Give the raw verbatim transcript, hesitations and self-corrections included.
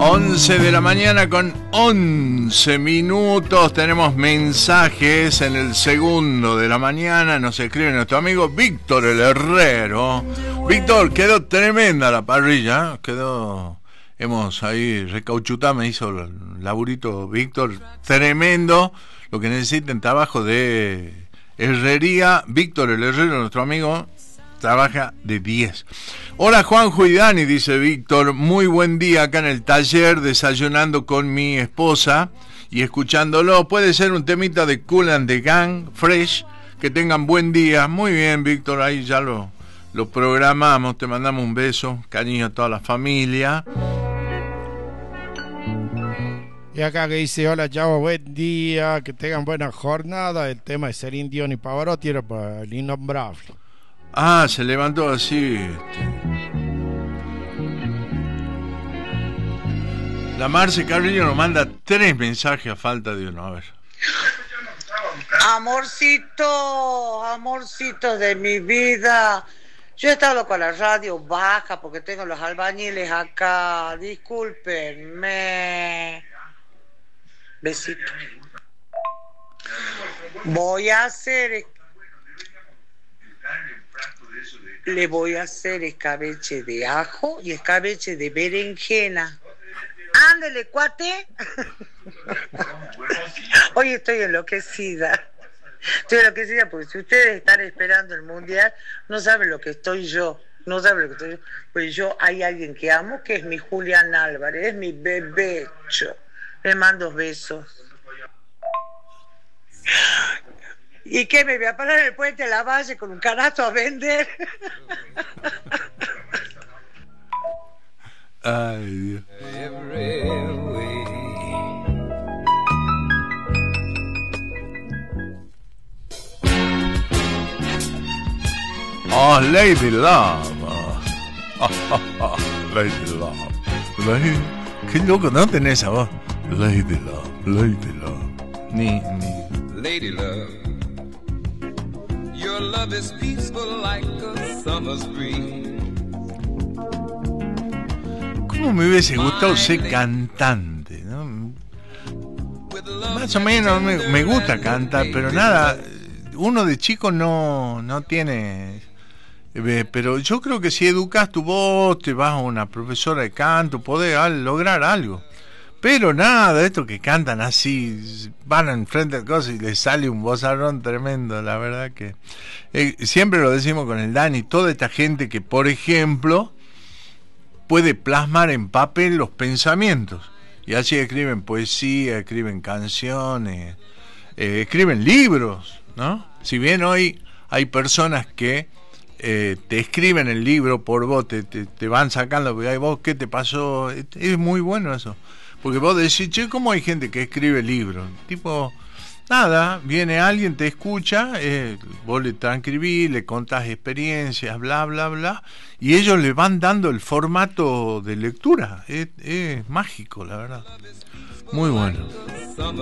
once de la mañana con once minutos. Tenemos mensajes en el segundo de la mañana. Nos escribe nuestro amigo Víctor el Herrero. Víctor, quedó tremenda la parrilla. Quedó... Hemos ahí recauchutado, me hizo el laburito Víctor. Tremendo. Lo que necesiten trabajo de herrería. Víctor el Herrero, nuestro amigo, trabaja de diez. Hola Juanjo y Dani, dice Víctor, muy buen día acá en el taller, desayunando con mi esposa y escuchándolo. Puede ser un temita de Kool and the Gang, Fresh. Que tengan buen día. Muy bien, Víctor, ahí ya lo, lo programamos. Te mandamos un beso, cariño a toda la familia. Y acá que dice, hola chavo, buen día, que tengan buena jornada. El tema de Celine Dion y Pavarotti era para el innombrable. Ah, se levantó así. Este. La Marce Carrillo nos manda tres mensajes a falta de uno. A ver. Amorcito, amorcito de mi vida. Yo he estado con la radio baja porque tengo los albañiles acá. Discúlpenme. Besito. Voy a hacer... Le voy a hacer escabeche de ajo y escabeche de berenjena. Ándele, cuate. Hoy estoy enloquecida. Estoy enloquecida porque si ustedes están esperando el mundial, no saben lo que estoy yo. No saben lo que estoy yo. Pues yo hay alguien que amo, que es mi Julián Álvarez, es mi bebecho. Le mando besos. ¿Y qué? ¿Me voy a parar en el puente de la Valle con un canasto a vender? Ay, Dios. Oh, Lady Love. Oh, oh, oh, Lady Love. Lady... Qué loco, ¿no tenés esa voz? Lady Love, Lady Love. Ni, ni. Lady Love. Your love is peaceful like a summer's breeze. ¿Cómo me hubiese gustado ser cantante, ¿no? Más o menos me, me gusta cantar, pero nada, uno de chico no, no tiene... Eh, pero yo creo que si educas tu voz, te vas a una profesora de canto, podés al, lograr algo. Pero nada, esto que cantan así, van enfrente de cosas y les sale un vozarrón tremendo, la verdad que... Eh, siempre lo decimos con el Dani, toda esta gente que, por ejemplo, puede plasmar en papel los pensamientos. Y así escriben poesía, escriben canciones, eh, escriben libros, ¿no? Si bien hoy hay personas que eh, te escriben el libro por vos, te, te, te van sacando, porque vos, ¿qué te pasó? Es, es muy bueno eso. Porque vos decís, che, ¿cómo hay gente que escribe libros? Tipo, nada, viene alguien, te escucha, eh, vos le transcribís, le contás experiencias, bla, bla, bla, y ellos le van dando el formato de lectura. Es, es mágico, la verdad. Muy bueno.